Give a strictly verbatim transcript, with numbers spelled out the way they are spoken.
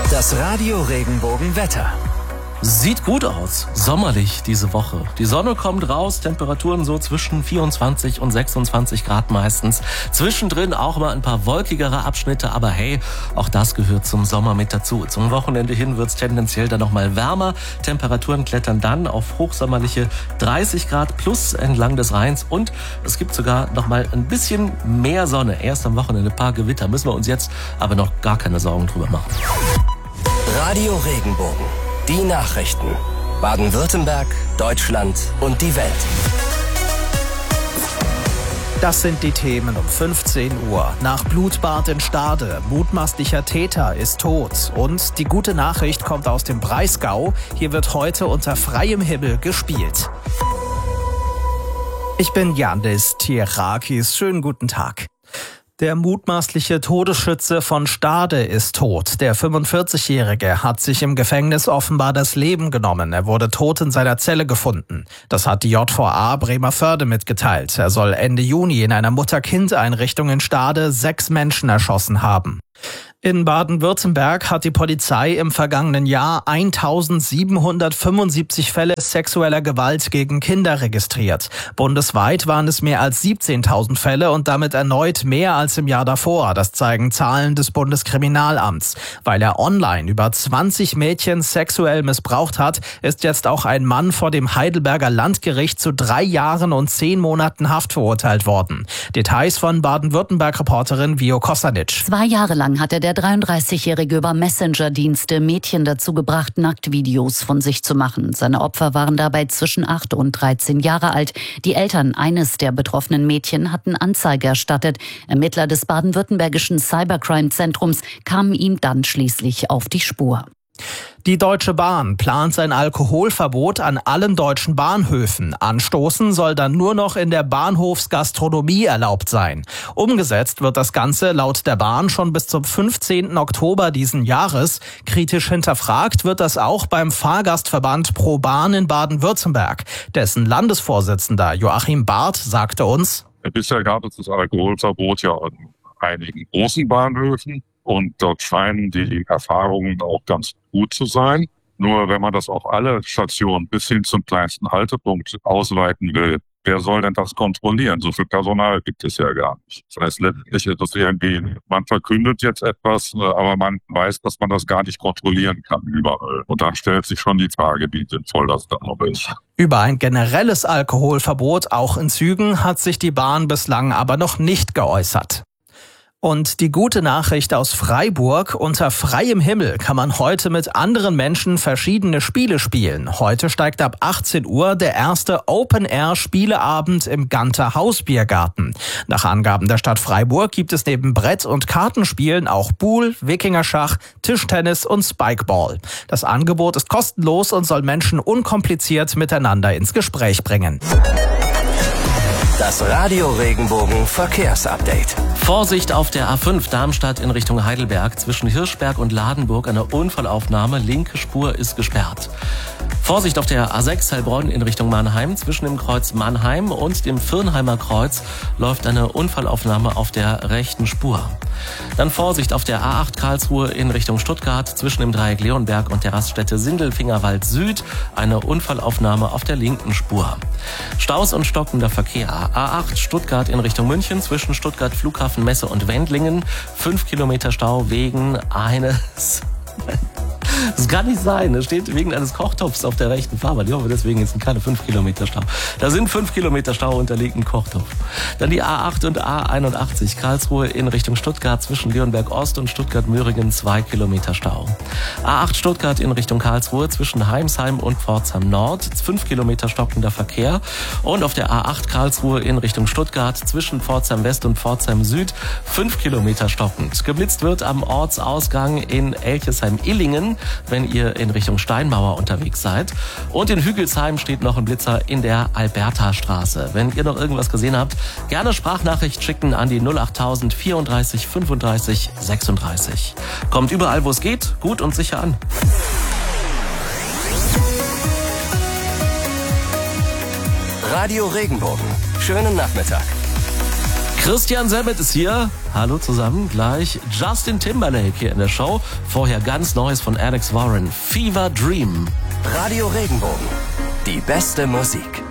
Das Radio Regenbogen Wetter. Sieht gut aus, sommerlich diese Woche. Die Sonne kommt raus, Temperaturen so zwischen vierundzwanzig und sechsundzwanzig Grad meistens. Zwischendrin auch mal ein paar wolkigere Abschnitte, aber hey, auch das gehört zum Sommer mit dazu. Zum Wochenende hin wird's tendenziell dann noch mal wärmer. Temperaturen klettern dann auf hochsommerliche dreißig Grad plus entlang des Rheins und es gibt sogar noch mal ein bisschen mehr Sonne. Erst am Wochenende ein paar Gewitter, müssen wir uns jetzt aber noch gar keine Sorgen drüber machen. Radio Regenbogen. Die Nachrichten. Baden-Württemberg, Deutschland und die Welt. Das sind die Themen um fünfzehn Uhr. Nach Blutbad in Stade. Mutmaßlicher Täter ist tot. Und die gute Nachricht kommt aus dem Breisgau. Hier wird heute unter freiem Himmel gespielt. Ich bin Yandis Tierakis. Schönen guten Tag. Der mutmaßliche Todesschütze von Stade ist tot. Der fünfundvierzigjährige hat sich im Gefängnis offenbar das Leben genommen. Er wurde tot in seiner Zelle gefunden. Das hat die J V A Bremervörde mitgeteilt. Er soll Ende Juni in einer Mutter-Kind-Einrichtung in Stade sechs Menschen erschossen haben. In Baden-Württemberg hat die Polizei im vergangenen Jahr eintausendsiebenhundertfünfundsiebzig Fälle sexueller Gewalt gegen Kinder registriert. Bundesweit waren es mehr als siebzehntausend Fälle und damit erneut mehr als im Jahr davor. Das zeigen Zahlen des Bundeskriminalamts. Weil er online über zwanzig Mädchen sexuell missbraucht hat, ist jetzt auch ein Mann vor dem Heidelberger Landgericht zu drei Jahren und zehn Monaten Haft verurteilt worden. Details von Baden-Württemberg-Reporterin Vio Kosanic. Zwei Jahre lang hat er der dreiunddreißigjährige über Messenger-Dienste Mädchen dazu gebracht, Nacktvideos von sich zu machen. Seine Opfer waren dabei zwischen acht und dreizehn Jahre alt. Die Eltern eines der betroffenen Mädchen hatten Anzeige erstattet. Ermittler des baden-württembergischen Cybercrime-Zentrums kamen ihm dann schließlich auf die Spur. Die Deutsche Bahn plant ein Alkoholverbot an allen deutschen Bahnhöfen. Anstoßen soll dann nur noch in der Bahnhofsgastronomie erlaubt sein. Umgesetzt wird das Ganze laut der Bahn schon bis zum fünfzehnten Oktober diesen Jahres. Kritisch hinterfragt wird das auch beim Fahrgastverband Pro Bahn in Baden-Württemberg. Dessen Landesvorsitzender Joachim Barth sagte uns: Bisher gab es das Alkoholverbot ja an einigen großen Bahnhöfen. Und dort scheinen die Erfahrungen auch ganz gut zu sein. Nur wenn man das auf alle Stationen bis hin zum kleinsten Haltepunkt ausweiten will, wer soll denn das kontrollieren? So viel Personal gibt es ja gar nicht. Das heißt, letztlich ist es irgendwie, man verkündet jetzt etwas, aber man weiß, dass man das gar nicht kontrollieren kann überall. Und dann stellt sich schon die Frage, wie sinnvoll das dann noch ist. Über ein generelles Alkoholverbot, auch in Zügen, hat sich die Bahn bislang aber noch nicht geäußert. Und die gute Nachricht aus Freiburg: Unter freiem Himmel kann man heute mit anderen Menschen verschiedene Spiele spielen. Heute steigt ab achtzehn Uhr der erste Open-Air-Spieleabend im Ganter Hausbiergarten. Nach Angaben der Stadt Freiburg gibt es neben Brett- und Kartenspielen auch Pool, Wikingerschach, Tischtennis und Spikeball. Das Angebot ist kostenlos und soll Menschen unkompliziert miteinander ins Gespräch bringen. Das Radio Regenbogen Verkehrsupdate. Vorsicht auf der A fünf Darmstadt in Richtung Heidelberg. Zwischen Hirschberg und Ladenburg eine Unfallaufnahme. Linke Spur ist gesperrt. Vorsicht auf der A sechs Heilbronn in Richtung Mannheim. Zwischen dem Kreuz Mannheim und dem Firnheimer Kreuz läuft eine Unfallaufnahme auf der rechten Spur. Dann Vorsicht auf der A acht Karlsruhe in Richtung Stuttgart. Zwischen dem Dreieck Leonberg und der Raststätte Sindelfingerwald Süd eine Unfallaufnahme auf der linken Spur. Staus und stockender Verkehr. A acht Stuttgart in Richtung München. Zwischen Stuttgart Flughafen Messe und Wendlingen. Fünf Kilometer Stau wegen eines... Das kann nicht sein. Es steht wegen eines Kochtopfs auf der rechten Fahrbahn. Ich hoffe, deswegen ist keine fünf Kilometer Stau. Da sind fünf Kilometer Stau und da liegt ein Kochtopf. Dann die A acht und A einundachtzig Karlsruhe in Richtung Stuttgart zwischen Leonberg Ost und Stuttgart-Möhringen zwei Kilometer Stau. A acht Stuttgart in Richtung Karlsruhe zwischen Heimsheim und Pforzheim Nord fünf Kilometer stockender Verkehr. Und auf der A acht Karlsruhe in Richtung Stuttgart zwischen Pforzheim West und Pforzheim Süd fünf Kilometer stockend. Geblitzt wird am Ortsausgang in Elchesheim-Illingen, wenn ihr in Richtung Steinmauer unterwegs seid. Und in Hügelsheim steht noch ein Blitzer in der Albertastraße. Wenn ihr noch irgendwas gesehen habt, gerne Sprachnachricht schicken an die null achttausend vierunddreißig fünfunddreißig sechsunddreißig. Kommt überall, wo es geht, gut und sicher an. Radio Regenbogen. Schönen Nachmittag. Christian Sebet ist hier. Hallo zusammen, gleich Justin Timberlake hier in der Show. Vorher ganz Neues von Alex Warren, Fever Dream. Radio Regenbogen, die beste Musik.